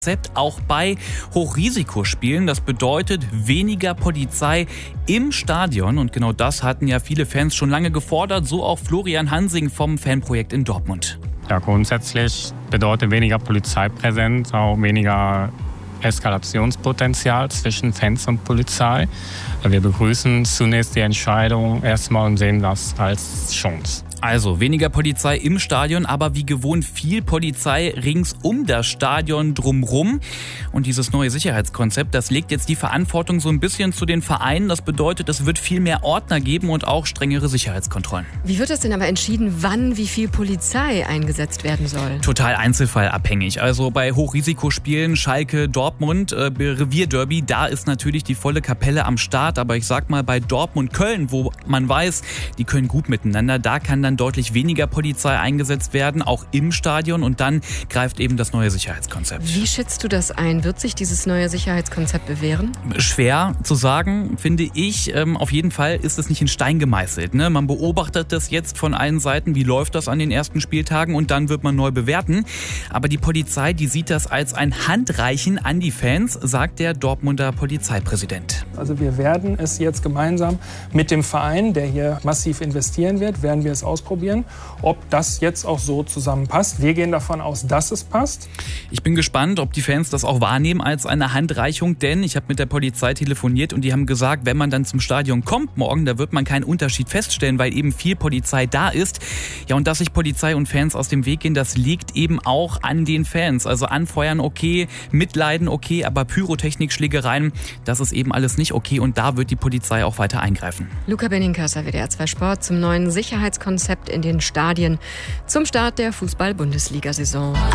Auch bei Hochrisikospielen. Das bedeutet weniger Polizei im Stadion. Und genau das hatten ja viele Fans schon lange gefordert. So auch Florian Hansing vom Fanprojekt in Dortmund. Ja, grundsätzlich bedeutet weniger Polizeipräsenz auch weniger Eskalationspotenzial zwischen Fans und Polizei. Wir begrüßen zunächst die Entscheidung erstmal und sehen das als Chance. Also weniger Polizei im Stadion, aber wie gewohnt viel Polizei rings um das Stadion drumrum. Und dieses neue Sicherheitskonzept, das legt jetzt die Verantwortung so ein bisschen zu den Vereinen. Das bedeutet, es wird viel mehr Ordner geben und auch strengere Sicherheitskontrollen. Wie wird das denn aber entschieden, wann wie viel Polizei eingesetzt werden soll? Total einzelfallabhängig. Also bei Hochrisikospielen Schalke, Dortmund, Revierderby, da ist natürlich die volle Kapelle am Start. Aber ich sag mal, bei Dortmund, Köln, wo man weiß, die können gut miteinander, da kann dann deutlich weniger Polizei eingesetzt werden, auch im Stadion. Und dann greift eben das neue Sicherheitskonzept. Wie schätzt du das ein? Wird sich dieses neue Sicherheitskonzept bewähren? Schwer zu sagen, finde ich. Auf jeden Fall ist es nicht in Stein gemeißelt. Ne? Man beobachtet das jetzt von allen Seiten, wie läuft das an den ersten Spieltagen, und dann wird man neu bewerten. Aber die Polizei, die sieht das als ein Handreichen an die Fans, sagt der Dortmunder Polizeipräsident. Also wir werden es jetzt gemeinsam mit dem Verein, der hier massiv investieren wird, werden wir es ausprobieren, ob das jetzt auch so zusammenpasst. Wir gehen davon aus, dass es passt. Ich bin gespannt, ob die Fans das auch wahrnehmen als eine Handreichung, denn ich habe mit der Polizei telefoniert und die haben gesagt, wenn man dann zum Stadion kommt morgen, da wird man keinen Unterschied feststellen, weil eben viel Polizei da ist. Ja, und dass sich Polizei und Fans aus dem Weg gehen, das liegt eben auch an den Fans. Also anfeuern okay, mitleiden okay, aber Pyrotechnik, Schlägereien, das ist eben alles nicht okay und da wird die Polizei auch weiter eingreifen. Luca Benincasa, WDR 2 Sport, zum neuen Sicherheitskonzept in den Stadien zum Start der Fußball-Bundesliga-Saison.